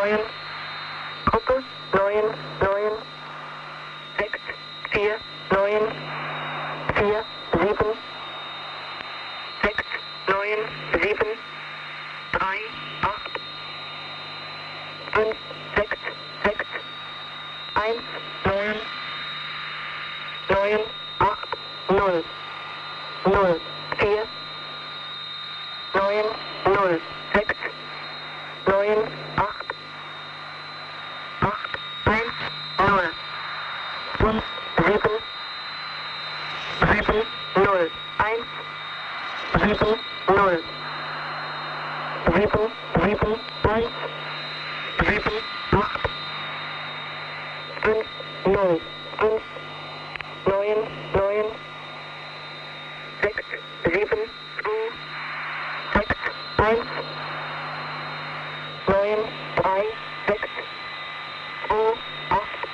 9, Gruppe 9, 9, 6, 4, 9, 4, 7, 6, 9, 7, 3, 8, 5, 6, 6, 1, 9, 9, 8, 0, 0, 4, 9, 0, 6, 9, 8, 8, 1, 0, 5, 7, 7, 0, 1, 7, 0, 7, 7, 1, 7, 8, 5, 0, 5, 9, 9, 6, 7, 2, 6, 1, 9, 3, 6, 2, 8.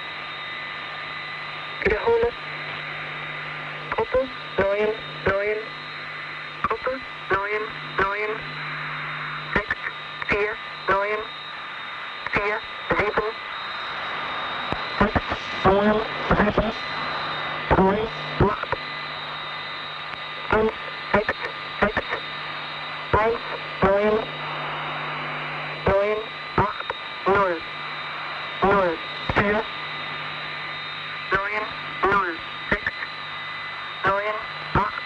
Wiederhole. Gruppe 9, 9, Gruppe 9, 9, 6, 4, 9, 4, 7, 6, 9, 7, 3, 8, 5, 6, 6, 1, 9, 9, 8, 0, 0, 4, 9, 0, 6, 9, 8,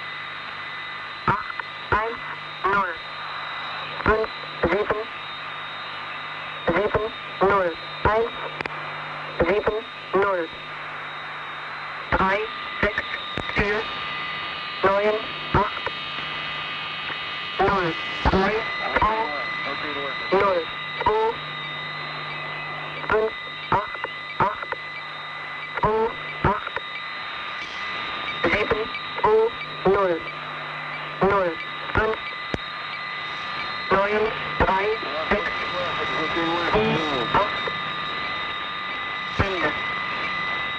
8, 1, 0, 5, 7, 7, 0, 1, 7, 0, 3, 6, 4, 9, 8, 0, 3, 2, 0.